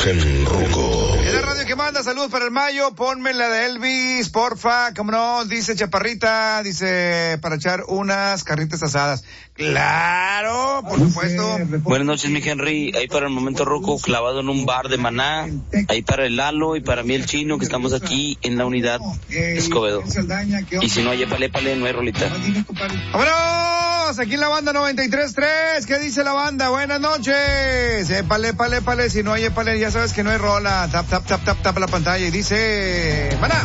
Imagen Ruco. Es la radio que manda, saludos para el Mayo, ponme la de Elvis, porfa, cómo no, dice Chaparrita, dice, para echar unas carnitas asadas. Claro, por supuesto. Buenas noches, mi Henry, ahí para el momento Ruco, clavado en un bar de Maná, ahí para el Lalo y para mí el Chino, que estamos aquí en la unidad Escobedo. Y si no hay épale, no hay rolita. ¡Vámonos! Aquí en la banda 93.3, ¿qué dice la banda? Buenas noches. Épale, si no hay épale, ya sabes que no hay rola. Tap la pantalla y dice... ¡Maná!